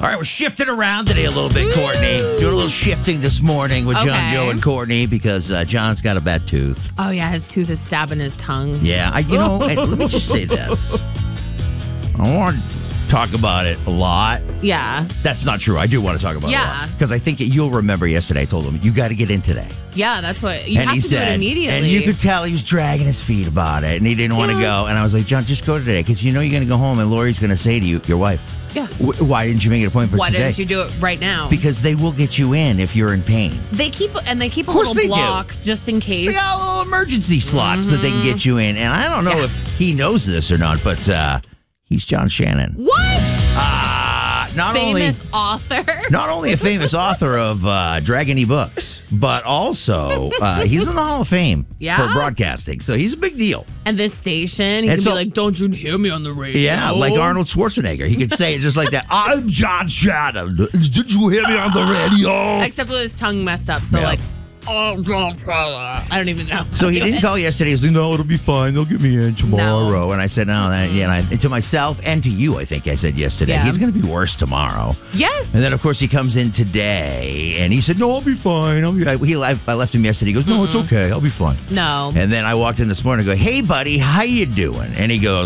All right, we're shifting around today a little bit, Courtney. Doing a little shifting this morning with John, Joe, and Courtney because John's got a bad tooth. Oh, yeah, his tooth is stabbing his tongue. Yeah, let me just say this. I want to talk about it a lot. Yeah. That's not true. I do want to talk about it a lot. Because I think you'll remember yesterday I told him, you got to get in today. Yeah, that's what, you have to do it immediately. And you could tell he was dragging his feet about it, and he didn't want to go. And I was like, John, just go today, because you know you're going to go home, and Lori's going to say to you, your wife, yeah. Why didn't you make an appointment for today? Why didn't you do it right now? Because they will get you in if you're in pain. They keep a little block just in case. They got little emergency slots that they can get you in. And I don't know if he knows this or not, but he's John Shannon. What? Famous author. Not only a famous author of Dragon E-Books, but also he's in the Hall of Fame for broadcasting. So he's a big deal. And this station, he can be like, don't you hear me on the radio? Yeah, like Arnold Schwarzenegger. He could say it just like that. I'm John Shannon. Did you hear me on the radio? Except with his tongue messed up. So I don't even know. So he didn't call yesterday. He's like, no, it'll be fine. They'll get me in tomorrow. No. And I said, no. And to myself and to you, I think I said yesterday, he's going to be worse tomorrow. Yes. And then, of course, he comes in today, and he said, no, I'll be fine. I left him yesterday. He goes, no, it's okay. I'll be fine. No. And then I walked in this morning and go, hey, buddy, how you doing? And he goes,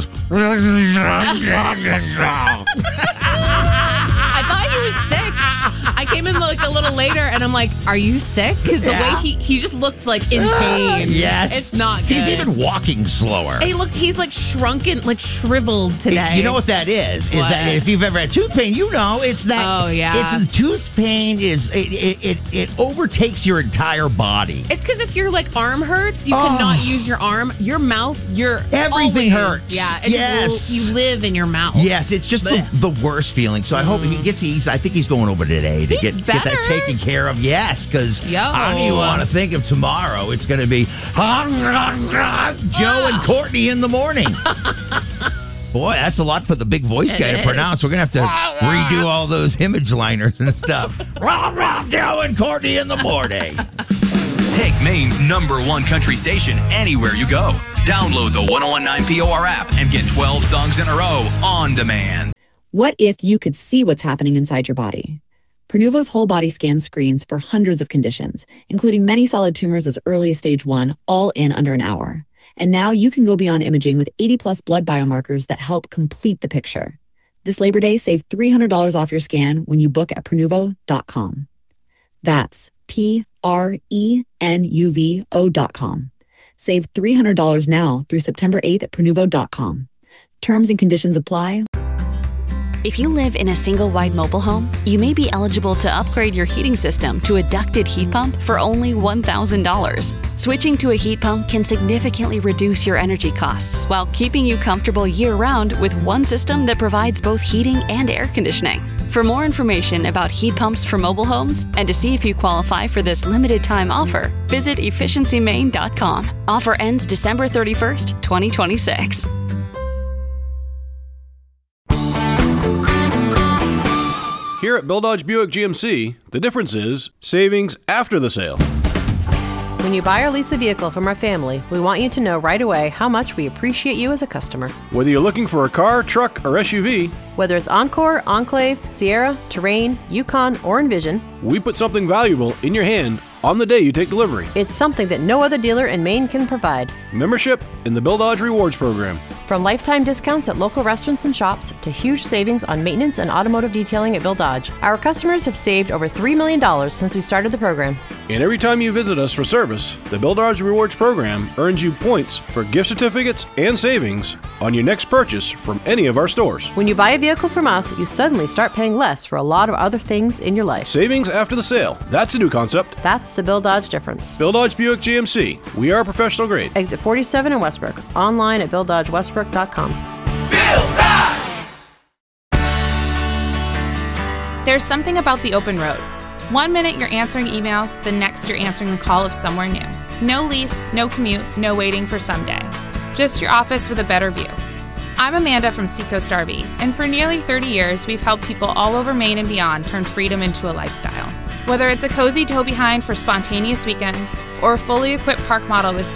I thought he was sick. I came in like a little later, and I'm like, are you sick? Because the way he just looked like in pain. Yes. It's not good. He's even walking slower. Hey, look, he's like shrunken, like shriveled today. You know what that is? Is that if you've ever had tooth pain, you know it's that. Oh, yeah. It's tooth pain it overtakes your entire body. It's because if your like arm hurts, you cannot use your arm, your mouth, everything hurts. Yeah. You live in your mouth. Yes, it's just the worst feeling. So I hope he gets. I think he's going over today to get that taken care of. Yes, because I don't even want to think of tomorrow. It's going to be Joe and Courtney in the morning. Boy, that's a lot for the big voice guy to pronounce. We're going to have to redo all those image liners and stuff. Joe and Courtney in the morning. Take Maine's #1 country station anywhere you go. Download the 1019 POR app and get 12 songs in a row on demand. What if you could see what's happening inside your body? Prenuvo's whole body scan screens for hundreds of conditions, including many solid tumors as early as stage 1, all in under an hour. And now you can go beyond imaging with 80+ blood biomarkers that help complete the picture. This Labor Day, save $300 off your scan when you book at Prenuvo.com. That's Prenuvo.com. Save $300 now through September 8th at Prenuvo.com. Terms and conditions apply. If you live in a single-wide mobile home, you may be eligible to upgrade your heating system to a ducted heat pump for only $1,000. Switching to a heat pump can significantly reduce your energy costs while keeping you comfortable year-round with one system that provides both heating and air conditioning. For more information about heat pumps for mobile homes and to see if you qualify for this limited-time offer, visit efficiencymaine.com. Offer ends December 31st, 2026. Here at Bill Dodge Buick GMC, the difference is savings after the sale. When you buy or lease a vehicle from our family, we want you to know right away how much we appreciate you as a customer. Whether you're looking for a car, truck, or SUV, whether it's Encore, Enclave, Sierra, Terrain, Yukon, or Envision, we put something valuable in your hand on the day you take delivery. It's something that no other dealer in Maine can provide. Membership in the Bill Dodge Rewards Program. From lifetime discounts at local restaurants and shops to huge savings on maintenance and automotive detailing at Bill Dodge, our customers have saved over $3 million since we started the program. And every time you visit us for service, the Bill Dodge Rewards Program earns you points for gift certificates and savings on your next purchase from any of our stores. When you buy a vehicle from us, you suddenly start paying less for a lot of other things in your life. Savings after the sale. That's a new concept. That's the Bill Dodge difference. Bill Dodge Buick GMC. We are professional grade. Exit 47 in Westbrook. Online at BillDodgeWestbrook.com. Bill Dodge! There's something about the open road. 1 minute you're answering emails, the next you're answering the call of somewhere new. No lease, no commute, no waiting for someday. Just your office with a better view. I'm Amanda from Seacoast RV, and for nearly 30 years, we've helped people all over Maine and beyond turn freedom into a lifestyle. Whether it's a cozy tow behind for spontaneous weekends or a fully equipped park model with